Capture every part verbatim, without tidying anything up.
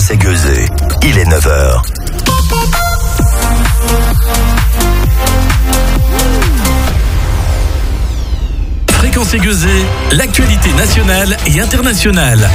Fréquence Aiguezée. Il est neuf heures. Fréquence Aiguezée, l'actualité nationale et internationale.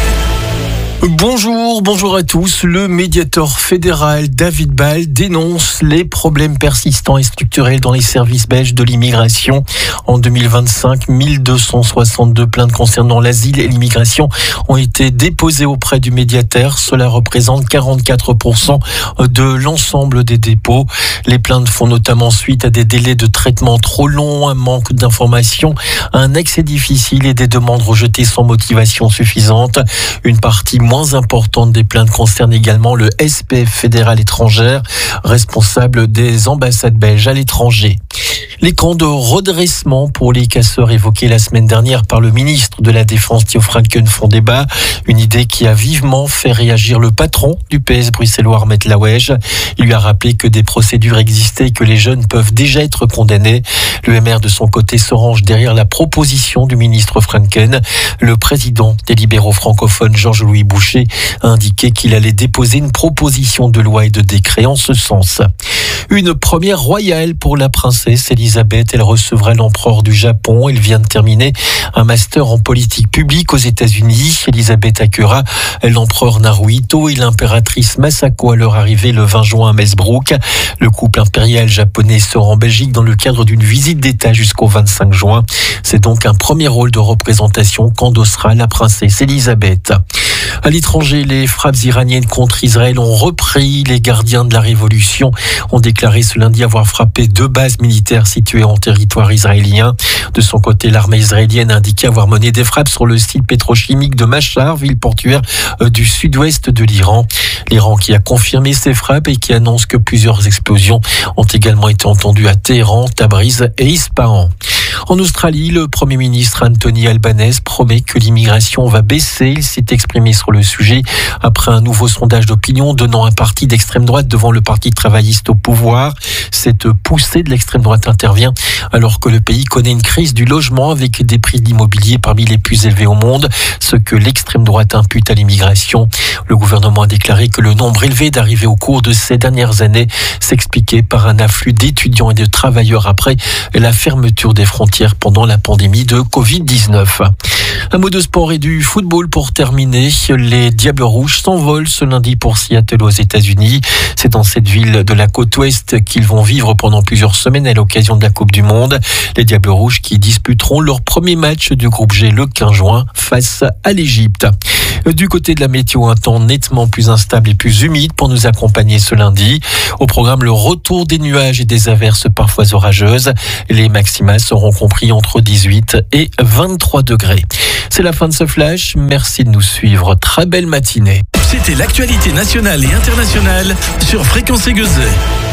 Bonjour, bonjour à tous. Le médiateur fédéral David Ball dénonce les problèmes persistants et structurels dans les services belges de l'immigration. En deux mille vingt-cinq, mille deux cent soixante-deux plaintes concernant l'asile et l'immigration ont été déposées auprès du médiateur. Cela représente quarante-quatre pour cent de l'ensemble des dépôts. Les plaintes font notamment suite à des délais de traitement trop longs, un manque d'informations, un accès difficile et des demandes rejetées sans motivation suffisante. Une partie moins importante des plaintes concerne également le S P F fédéral étrangère, responsable des ambassades belges à l'étranger. Les camps de redressement pour les casseurs évoqués la semaine dernière par le ministre de la Défense Theo Francken font débat. Une idée qui a vivement fait réagir le patron du P S bruxellois Armet Lawege. Il lui a rappelé que des procédures existaient et que les jeunes peuvent déjà être condamnés. Le M R de son côté se range derrière la proposition du ministre Francken. Le président des libéraux francophones Georges-Louis Boucher a indiqué qu'il allait déposer une proposition de loi et de décret en ce sens. Une première royale pour la princesse Elisabeth. Elle recevra l'empereur du Japon. Elle vient de terminer un master en politique publique aux États-Unis. Elisabeth accueillera l'empereur Naruhito et l'impératrice Masako à leur arrivée le vingt juin à Mesbrook. Le couple impérial japonais sera en Belgique dans le cadre d'une visite d'État jusqu'au vingt-cinq juin. C'est donc un premier rôle de représentation qu'endossera la princesse Elisabeth. À l'étranger, les frappes iraniennes contre Israël ont repris. Les gardiens de la révolution ont déclaré ce lundi avoir frappé deux bases militaires situées en territoire israélien. De son côté, l'armée israélienne a indiqué avoir mené des frappes sur le site pétrochimique de Machar, ville portuaire du sud-ouest de l'Iran. L'Iran qui a confirmé ces frappes et qui annonce que plusieurs explosions ont également été entendues à Téhéran, Tabriz et Ispahan. En Australie, le Premier ministre Anthony Albanese promet que l'immigration va baisser. Il s'est exprimé sur le sujet après un nouveau sondage d'opinion donnant un parti d'extrême droite devant le parti travailliste au pouvoir. Cette poussée de l'extrême droite intervient alors que le pays connaît une crise du logement avec des prix d'immobilier parmi les plus élevés au monde, ce que l'extrême droite impute à l'immigration. Le gouvernement a déclaré que le nombre élevé d'arrivées au cours de ces dernières années s'expliquait par un afflux d'étudiants et de travailleurs après la fermeture des frontières pendant la pandémie de covid dix-neuf. Un mot de sport et du football pour terminer. Les Diables Rouges s'envolent ce lundi pour Seattle aux États-Unis. C'est dans cette ville de la côte ouest qu'ils vont vivre pendant plusieurs semaines à l'occasion de la Coupe du Monde. Les Diables Rouges qui disputeront leur premier match du groupe G le quinze juin face à l'Égypte. Du côté de la météo, un temps nettement plus instable et plus humide pour nous accompagner ce lundi. Au programme, le retour des nuages et des averses parfois orageuses. Les maxima seront compris entre dix-huit et vingt-trois degrés. C'est la fin de ce flash. Merci de nous suivre. Très belle matinée. C'était l'actualité nationale et internationale sur Fréquence Aiguezée.